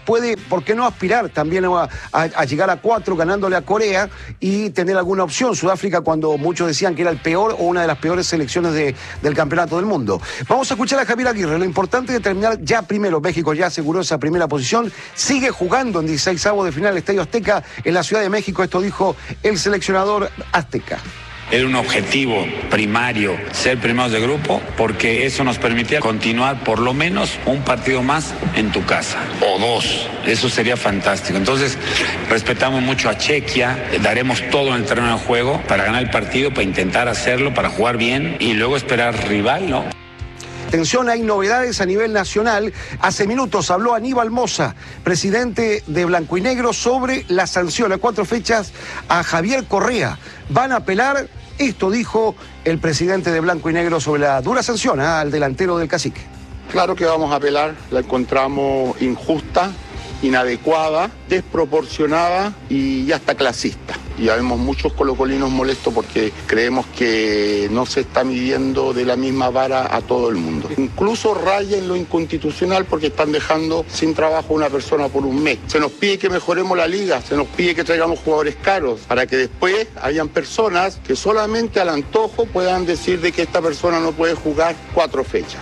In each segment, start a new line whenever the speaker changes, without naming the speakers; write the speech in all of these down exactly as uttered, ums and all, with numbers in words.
puede, ¿por qué no aspirar también a, a, a llegar a cuatro ganándole a Corea y tener alguna opción? Sudáfrica, cuando muchos decían que era el peor o una de las peores selecciones de, del campeonato del mundo. Vamos a escuchar a Javier Aguirre. Lo importante es terminar ya primero. México ya aseguró esa primera posición. Sigue jugando en dieciseisavos de final el Estadio Azteca en la Ciudad de México. Esto dijo el seleccionador azteca.
Era un objetivo primario ser primeros de grupo porque eso nos permitía continuar por lo menos un partido más en tu casa o dos. Eso sería fantástico. Entonces respetamos mucho a Chequia, daremos todo en el terreno de juego para ganar el partido, para intentar hacerlo, para jugar bien y luego esperar rival, ¿no?
Atención, hay novedades a nivel nacional. Hace minutos habló Aníbal Mosa, presidente de Blanco y Negro, sobre la sanción a cuatro fechas a Javier Correa. Van a apelar. Esto dijo el presidente de Blanco y Negro sobre la dura sanción ¿eh? al delantero del Cacique.
Claro que vamos a apelar, la encontramos injusta, inadecuada, desproporcionada y hasta clasista. Y ya vemos muchos colocolinos molestos porque creemos que no se está midiendo de la misma vara a todo el mundo. Incluso raya en lo inconstitucional porque están dejando sin trabajo a una persona por un mes. Se nos pide que mejoremos la liga, se nos pide que traigamos jugadores caros para que después hayan personas que solamente al antojo puedan decir de que esta persona no puede jugar cuatro fechas.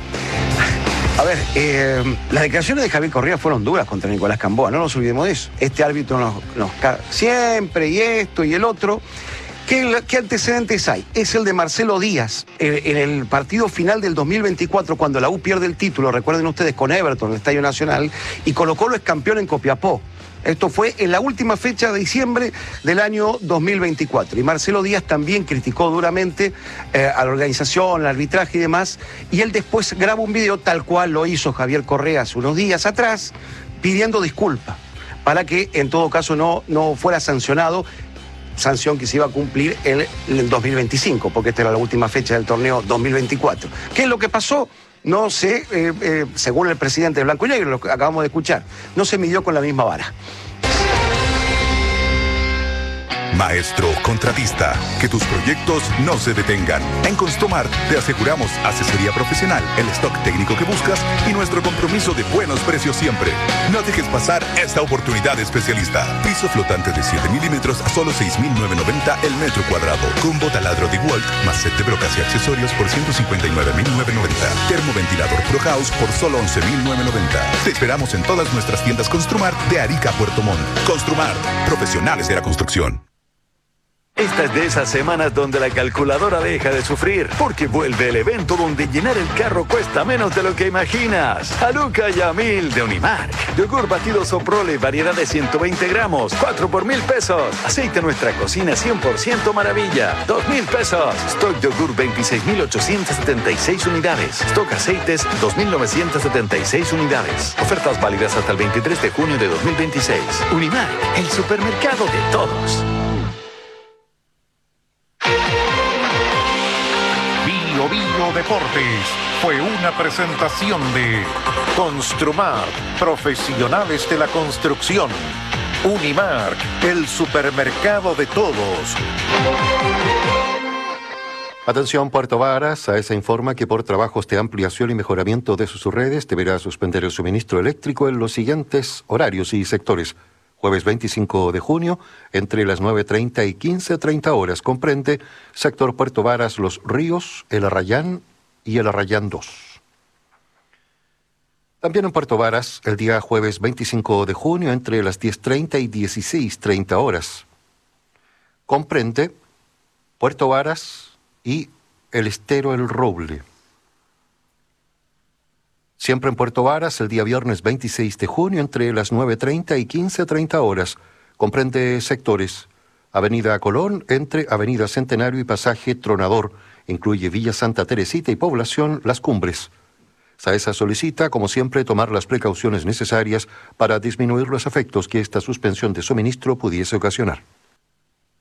A ver, eh, las declaraciones de Javier Correa fueron duras contra Nicolás Camboa, no nos olvidemos de eso. Este árbitro nos, nos caga siempre, y esto y el otro. ¿Qué, ¿Qué antecedentes hay? Es el de Marcelo Díaz, eh, en el partido final del dos mil veinticuatro, cuando la U pierde el título, recuerden ustedes, con Everton en el Estadio Nacional, y Colo-Colo es campeón en Copiapó. Esto fue en la última fecha de diciembre del año dos mil veinticuatro. Y Marcelo Díaz también criticó duramente eh, a la organización, al arbitraje y demás. Y él después graba un video tal cual lo hizo Javier Correa hace unos días atrás, pidiendo disculpas para que en todo caso no, no fuera sancionado. Sanción que se iba a cumplir en el dos mil veinticinco, porque esta era la última fecha del torneo dos mil veinticuatro. ¿Qué es lo que pasó? No sé, eh, eh, según el presidente de Blanco y Negro, lo que acabamos de escuchar, no se midió con la misma vara.
Maestro contratista, que tus proyectos no se detengan. En Construmar te aseguramos asesoría profesional, el stock técnico que buscas y nuestro compromiso de buenos precios siempre. No dejes pasar esta oportunidad especialista. Piso flotante de siete milímetros a solo seis mil novecientos noventa el metro cuadrado. Combo taladro de Walt más set de brocas y accesorios por ciento cincuenta y nueve mil novecientos noventa. Termoventilador Pro House por solo once mil novecientos noventa. Te esperamos en todas nuestras tiendas Construmar de Arica a Puerto Montt. Construmar, profesionales de la construcción.
Esta es de esas semanas donde la calculadora deja de sufrir, porque vuelve el evento donde llenar el carro cuesta menos de lo que imaginas. Haluca Yamil de Unimark. Yogur batido Soprole, variedad de ciento veinte gramos, cuatro por mil pesos. Aceite Nuestra Cocina cien por ciento maravilla, dos mil pesos. Stock yogur veintiséis mil ochocientas setenta y seis unidades. Stock aceites dos mil novecientas setenta y seis unidades. Ofertas válidas hasta el veintitrés de junio de dos mil veintiséis. Unimark, el supermercado de todos.
Bio Bio Deportes fue una presentación de Construmar, profesionales de la construcción. Unimark, el supermercado de todos.
Atención Puerto Varas, AESA informa que por trabajos de ampliación y mejoramiento de sus redes deberá suspender el suministro eléctrico en los siguientes horarios y sectores. Jueves veinticinco de junio, entre las nueve treinta y quince treinta horas, comprende sector Puerto Varas, Los Ríos, El Arrayán y El Arrayán dos. También en Puerto Varas, el día jueves veinticinco de junio, entre las diez treinta y dieciséis treinta horas, comprende Puerto Varas y el Estero El Roble. Siempre en Puerto Varas, el día viernes veintiséis de junio, entre las nueve treinta y quince treinta horas, comprende sectores Avenida Colón, entre Avenida Centenario y Pasaje Tronador, incluye Villa Santa Teresita y población Las Cumbres. SAESA solicita, como siempre, tomar las precauciones necesarias para disminuir los efectos que esta suspensión de suministro pudiese ocasionar.